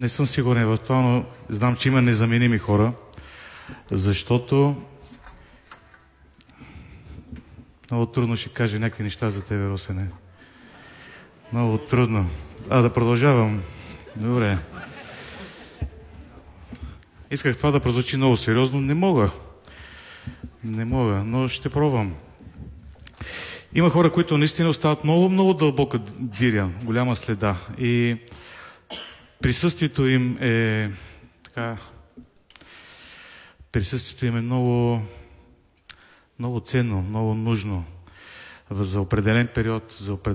не съм сигурен в това, но знам, че има незаменими хора, защото много трудно ще кажа някакви неща за тебе, Росене. Много трудно. Да продължавам. Добре. Исках това да прозвучи много сериозно. Не мога, но ще пробвам. Има хора, които наистина остават много дълбока диря, голяма следа. И присъствието им е така... Присъствието им е много ценно, много нужно за определен период, за определен